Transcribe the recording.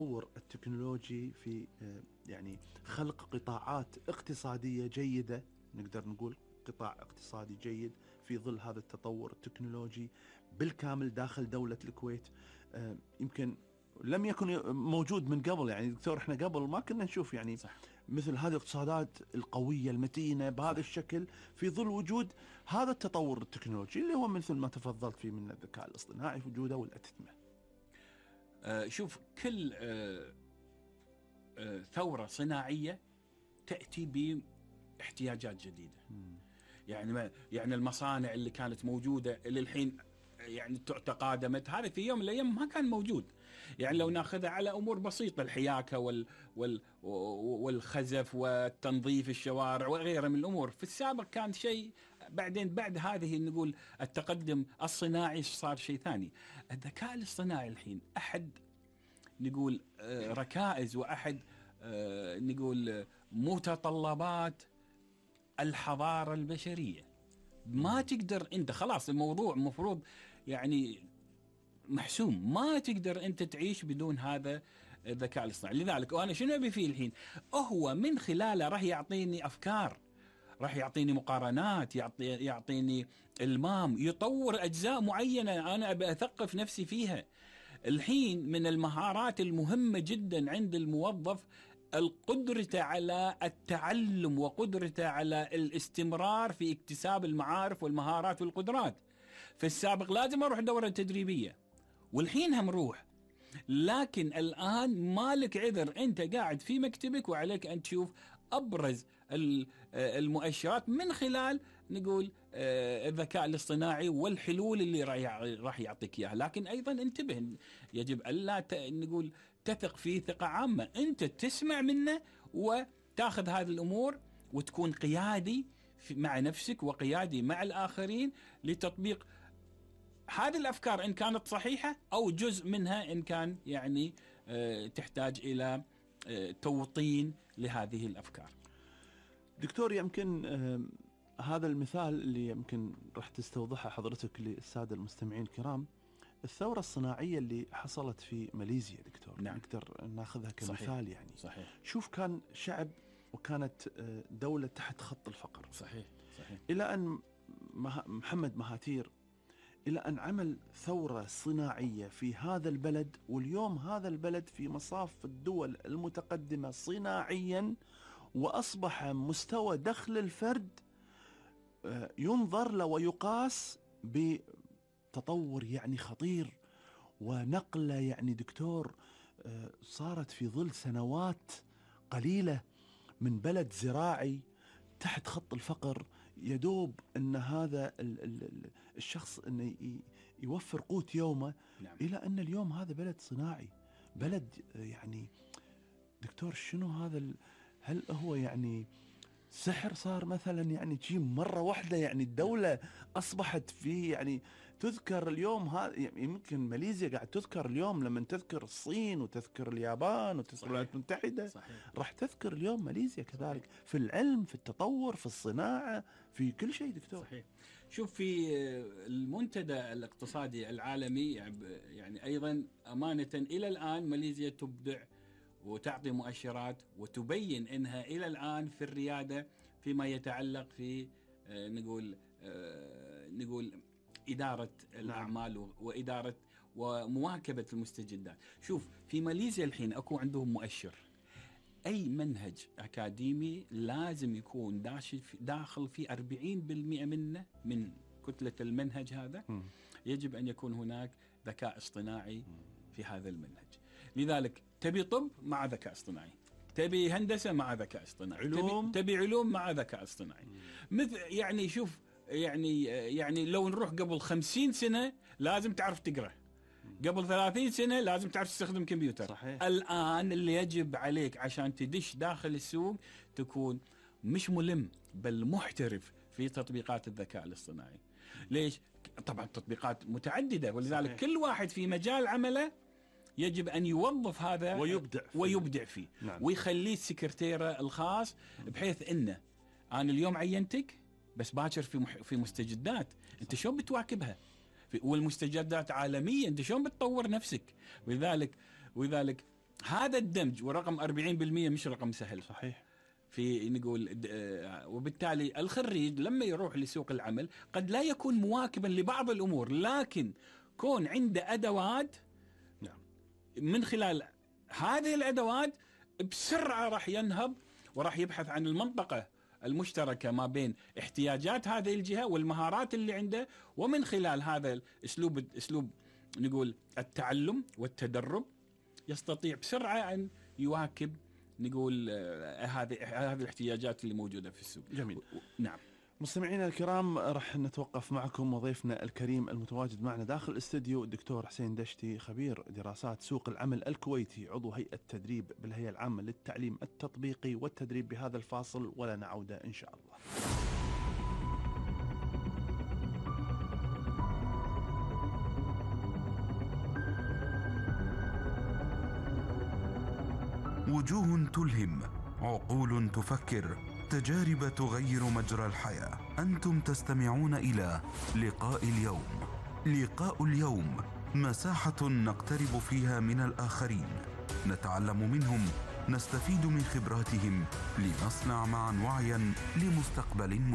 التطور التكنولوجي في يعني خلق قطاعات اقتصادية جيدة، نقدر نقول قطاع اقتصادي جيد في ظل هذا التطور التكنولوجي بالكامل داخل دولة الكويت. يمكن لم يكن موجود من قبل. يعني دكتور، احنا قبل ما كنا نشوف يعني صح. مثل هذه الاقتصادات القوية المتينة بهذا الشكل في ظل وجود هذا التطور التكنولوجي اللي هو مثل ما تفضلت فيه من الذكاء الاصطناعي في وجوده والأتمة. شوف، كل ثورة صناعية تأتي باحتياجات جديدة. يعني المصانع اللي كانت موجودة اللي الحين يعني تقادمت، هذا في يوم من الأيام ما كان موجود. يعني لو ناخذها على أمور بسيطة، الحياكة والخزف والتنظيف الشوارع وغيرها من الأمور، في السابق كان شيء. بعدين بعد هذه نقول التقدم الصناعي صار شيء ثاني. الذكاء الاصطناعي الحين أحد نقول ركائز وأحد نقول متطلبات الحضارة البشرية. ما تقدر أنت، خلاص الموضوع مفروض يعني محسوم، ما تقدر أنت تعيش بدون هذا الذكاء الاصطناعي. لذلك وأنا شنو أبي فيه الحين؟ هو من خلاله راح يعطيني أفكار، راح يعطيني مقارنات، يعطيني المام، يطور أجزاء معينة أنا أبي أثقف نفسي فيها. الحين من المهارات المهمة جدا عند الموظف القدرة على التعلم وقدرته على الاستمرار في اكتساب المعارف والمهارات والقدرات. في السابق لازم أروح دورة تدريبية، والحين هم روح، لكن الآن مالك عذر، أنت قاعد في مكتبك وعليك أن تشوف أبرز المؤشرات من خلال نقول الذكاء الاصطناعي والحلول اللي راح يعطيك إياها. لكن أيضا انتبه، يجب ألا نقول تثق فيه ثقة عامة، أنت تسمع منه وتأخذ هذه الأمور وتكون قيادي مع نفسك وقيادي مع الآخرين لتطبيق هذه الأفكار إن كانت صحيحة، أو جزء منها إن كان يعني تحتاج إلى توطين لهذه الأفكار. دكتور، يمكن هذا المثال اللي يمكن راح تستوضحه حضرتك للسادة المستمعين الكرام، الثورة الصناعية اللي حصلت في ماليزيا دكتور. نعم. نقدر ناخذها كمثال. صحيح. يعني صحيح. شوف، كان شعب وكانت دولة تحت خط الفقر. صحيح. صحيح. إلى أن محمد مهاتير إلى أن عمل ثورة صناعية في هذا البلد، واليوم هذا البلد في مصاف الدول المتقدمة صناعيا، وأصبح مستوى دخل الفرد ينظر له ويقاس بتطور يعني خطير ونقلة. يعني دكتور، صارت في ظل سنوات قليلة من بلد زراعي تحت خط الفقر، يدوب أن هذا الشخص أنه يوفر قوت يومه. نعم. إلى أن اليوم هذا بلد صناعي، بلد يعني دكتور شنو هذا هل هو يعني سحر صار مثلا؟ يعني تجي مرة واحدة يعني الدولة أصبحت في يعني تذكر اليوم هذا. يعني يمكن ماليزيا قاعد تذكر اليوم لما تذكر الصين وتذكر اليابان وتذكر الولايات المتحدة. صحيح. راح تذكر اليوم ماليزيا كذلك. صحيح. في العلم، في التطور، في الصناعة، في كل شيء دكتور. صحيح. شوف، في المنتدى الاقتصادي العالمي يعني أيضا أمانة إلى الآن ماليزيا تبدع وتعطي مؤشرات وتبين أنها إلى الآن في الريادة فيما يتعلق في نقول إدارة الأعمال وإدارة ومواكبة المستجدات. شوف، في ماليزيا الحين أكو عندهم مؤشر، أي منهج أكاديمي لازم يكون داخل في 40% منه، من كتلة المنهج هذا يجب أن يكون هناك ذكاء اصطناعي في هذا المنهج. لذلك تبي طب مع ذكاء اصطناعي، تبي هندسة مع ذكاء اصطناعي، تبي علوم مع ذكاء اصطناعي. مثل يعني شوف، يعني لو نروح قبل 50 سنة لازم تعرف تقرأ، قبل 30 سنة لازم تعرف تستخدم كمبيوتر. صحيح. الآن اللي يجب عليك عشان تدش داخل السوق تكون مش ملم بل محترف في تطبيقات الذكاء الاصطناعي. ليش؟ طبعا تطبيقات متعددة، ولذلك صحيح. كل واحد في مجال عمله يجب أن يوظف هذا ويبدع فيه. نعم. ويخليه السكرتيرة الخاص، بحيث إنه أنا اليوم عينتك، بس باكر في مستجدات أنت شلون بتواكبها، والمستجدات عالمية أنت شلون بتطور نفسك. ولذلك هذا الدمج، والرقم 40% مش رقم سهل صحيح. في نقول وبالتالي الخريج لما يروح لسوق العمل قد لا يكون مواكبا لبعض الأمور، لكن كون عنده أدوات نعم. من خلال هذه الأدوات بسرعة راح ينهض وراح يبحث عن المنطقة المشتركة ما بين احتياجات هذه الجهة والمهارات اللي عنده، ومن خلال هذا الأسلوب نقول التعلم والتدرب يستطيع بسرعة أن يواكب نقول هذه الاحتياجات اللي موجودة في السوق. جميل. نعم. مستمعينا الكرام، رح نتوقف معكم وضيفنا الكريم المتواجد معنا داخل الاستديو الدكتور حسين دشتي، خبير دراسات سوق العمل الكويتي، عضو هيئة تدريب بالهيئة العامة للتعليم التطبيقي والتدريب، بهذا الفاصل ولنا عودة إن شاء الله. وجوه تلهم، عقول تفكر، تجارب تغير مجرى الحياة. أنتم تستمعون إلى لقاء اليوم. لقاء اليوم مساحة نقترب فيها من الآخرين، نتعلم منهم، نستفيد من خبراتهم، لنصنع معا وعيا لمستقبل